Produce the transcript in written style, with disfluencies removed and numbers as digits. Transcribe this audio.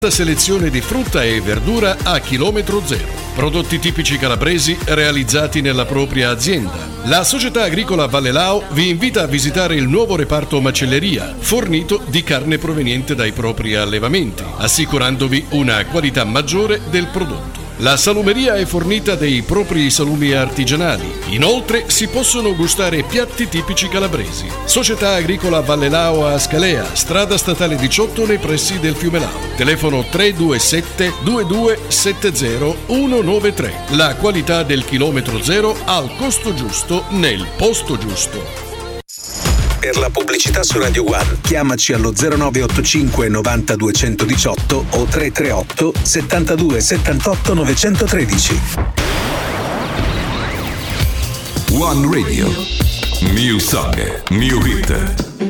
Selezione di frutta e verdura a chilometro zero. Prodotti tipici calabresi realizzati nella propria azienda. La società agricola Valle Lao vi invita a visitare il nuovo reparto macelleria, fornito di carne proveniente dai propri allevamenti, assicurandovi una qualità maggiore del prodotto. La salumeria è fornita dei propri salumi artigianali. Inoltre si possono gustare piatti tipici calabresi. Società agricola Valle Lao a Scalea, strada statale 18 nei pressi del fiume Lao. Telefono 327 2270 193. La qualità del chilometro zero al costo giusto nel posto giusto. Per la pubblicità su Radio One chiamaci allo 0985 90 218 o 338 72 78 913. One Radio. New Song, New Hit.